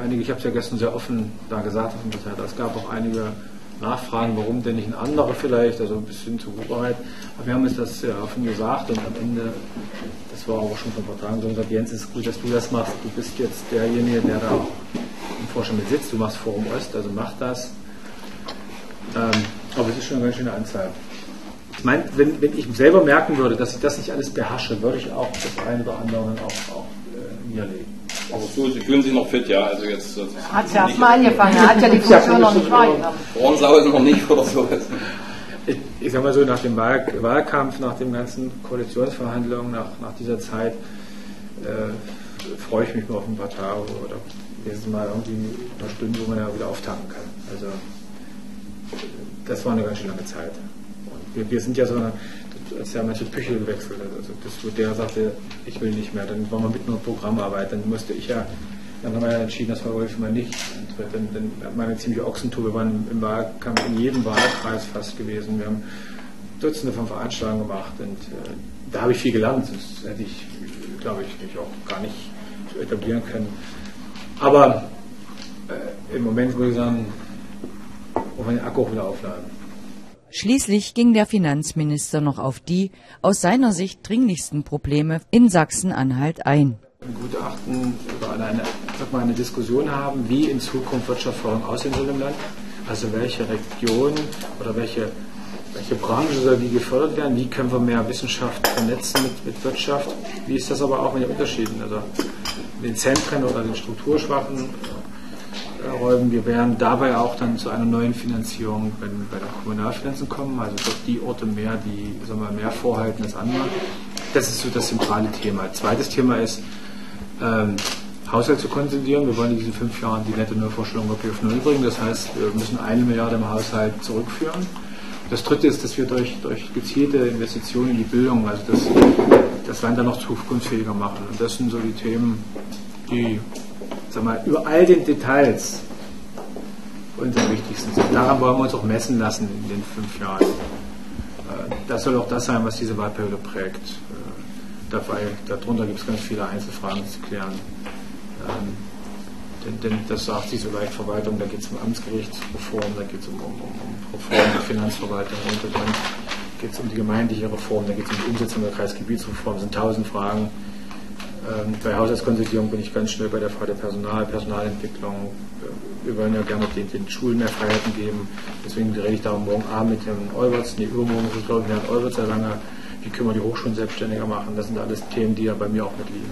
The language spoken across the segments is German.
einige, ich habe es ja gestern sehr offen da gesagt, es gab auch einige Nachfragen, warum denn nicht ein anderer vielleicht, also ein bisschen zur Hocharbeit. Aber wir haben uns das sehr offen gesagt und am Ende, das war aber schon vor ein paar Tagen so, gesagt, Jens, es ist gut, dass du das machst. Du bist jetzt derjenige, der da auch im Vorstand mit sitzt. Du machst Forum Ost, also mach das. Aber es ist schon eine ganz schöne Anzahl. Ich meine, wenn ich selber merken würde, dass ich das nicht alles beherrsche, würde ich auch das eine oder andere auch niederlegen. Aber so, Sie fühlen sich noch fit, ja? Also jetzt. Hat es ja erstmal angefangen, er hat ja die Funktion noch nicht wahrgenommen. Ohrensausen noch nicht oder so. Ich sag mal so, nach dem Wahlkampf, nach den ganzen Koalitionsverhandlungen, nach dieser Zeit, freue ich mich mal auf ein paar Tage oder jetzt mal irgendwie ein paar Stunden, wo man ja wieder auftanken kann. Also, das war eine ganz schön lange Zeit. Und wir sind ja so, als ja manche Küche gewechselt hat. Also das, wo der sagte, ich will nicht mehr, dann waren wir mit nur Programmarbeit, dann musste ich ja, dann haben wir ja entschieden, dass Frau Wolf mal nicht antritt. Dann hat man eine ziemliche Ochsentour, wir waren im Wahlkampf in jedem Wahlkreis fast gewesen, wir haben Dutzende von Veranstaltungen gemacht und da habe ich viel gelernt, das hätte ich, glaube ich, mich auch gar nicht so etablieren können. Aber im Moment würde ich sagen, wo wir den Akku wieder aufladen. Schließlich ging der Finanzminister noch auf die aus seiner Sicht dringlichsten Probleme in Sachsen-Anhalt ein. Ein Gutachten über eine Diskussion haben, wie in Zukunft Wirtschaftsförderung aussehen soll im Land. Also welche Region oder welche Branche soll wie gefördert werden, wie können wir mehr Wissenschaft vernetzen mit Wirtschaft, wie ist das aber auch mit den Unterschieden, also den Zentren oder den strukturschwachen Räumen. Wir werden dabei auch dann zu einer neuen Finanzierung bei den Kommunalfinanzen kommen, also dort die Orte mehr, die mehr vorhalten als andere. Das ist so das zentrale Thema. Zweites Thema ist, Haushalt zu konsolidieren. Wir wollen in diesen 5 Jahren die nette Neuvorstellung wirklich auf Null bringen. Das heißt, wir müssen 1 Milliarde im Haushalt zurückführen. Das dritte ist, dass wir durch gezielte Investitionen in die Bildung, also das Land dann noch zukunftsfähiger machen. Und das sind so die Themen, die über all den Details unsere wichtigsten sind. Daran wollen wir uns auch messen lassen in den 5 Jahren. Das soll auch das sein, was diese Wahlperiode prägt. Darunter gibt es ganz viele Einzelfragen zu klären. Denn das sagt sich so leicht, Verwaltung, da geht es um Amtsgerichtsreform, da geht es um Reform der Finanzverwaltung und dann geht es um die gemeindliche Reform, da geht es um die Umsetzung der Kreisgebietsreform, das sind 1000 Fragen. Bei Haushaltskonsolidierung bin ich ganz schnell bei der Frage der Personalentwicklung. Wir wollen ja gerne den Schulen mehr Freiheiten geben. Deswegen rede ich da morgen Abend mit Herrn Olberts. Übermorgen ist es, glaube ich, mit Herrn Olberts sehr lange. Wie können wir die Hochschulen selbstständiger machen? Das sind alles Themen, die ja bei mir auch mitliegen.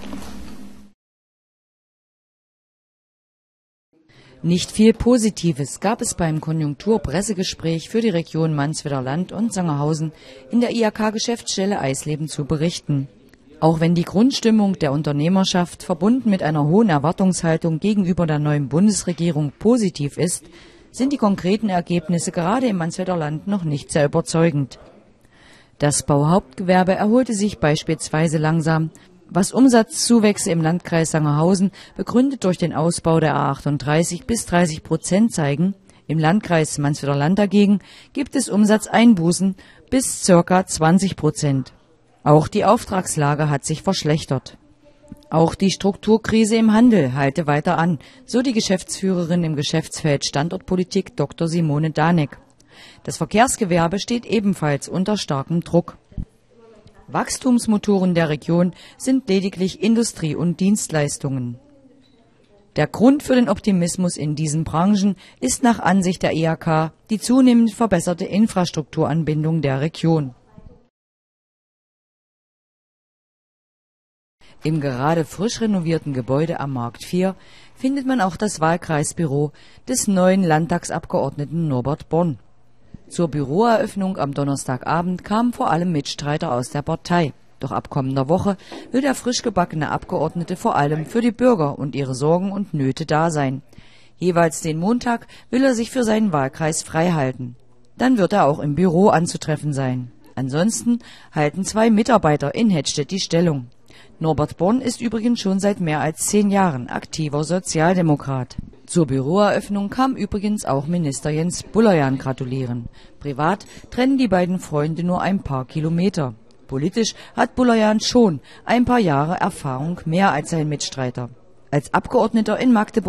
Nicht viel Positives gab es beim Konjunkturpressegespräch für die Region Mansfelder Land und Sangerhausen in der IHK-Geschäftsstelle Eisleben zu berichten. Auch wenn die Grundstimmung der Unternehmerschaft verbunden mit einer hohen Erwartungshaltung gegenüber der neuen Bundesregierung positiv ist, sind die konkreten Ergebnisse gerade im Mansfelder Land noch nicht sehr überzeugend. Das Bauhauptgewerbe erholte sich beispielsweise langsam, was Umsatzzuwächse im Landkreis Sangerhausen, begründet durch den Ausbau der A38 bis 30% zeigen. Im Landkreis Mansfelder Land dagegen gibt es Umsatzeinbußen bis ca. 20%. Auch die Auftragslage hat sich verschlechtert. Auch die Strukturkrise im Handel halte weiter an, so die Geschäftsführerin im Geschäftsfeld Standortpolitik Dr. Simone Danek. Das Verkehrsgewerbe steht ebenfalls unter starkem Druck. Wachstumsmotoren der Region sind lediglich Industrie und Dienstleistungen. Der Grund für den Optimismus in diesen Branchen ist nach Ansicht der IHK die zunehmend verbesserte Infrastrukturanbindung der Region. Im gerade frisch renovierten Gebäude am Markt 4 findet man auch das Wahlkreisbüro des neuen Landtagsabgeordneten Norbert Born. Zur Büroeröffnung am Donnerstagabend kamen vor allem Mitstreiter aus der Partei. Doch ab kommender Woche will der frisch gebackene Abgeordnete vor allem für die Bürger und ihre Sorgen und Nöte da sein. Jeweils den Montag will er sich für seinen Wahlkreis frei halten. Dann wird er auch im Büro anzutreffen sein. Ansonsten halten 2 Mitarbeiter in Hettstedt die Stellung. Norbert Born ist übrigens schon seit mehr als 10 Jahren aktiver Sozialdemokrat. Zur Büroeröffnung kam übrigens auch Minister Jens Bullerjahn gratulieren. Privat trennen die beiden Freunde nur ein paar Kilometer. Politisch hat Bullerjahn schon ein paar Jahre Erfahrung mehr als sein Mitstreiter. Als Abgeordneter in Magdeburg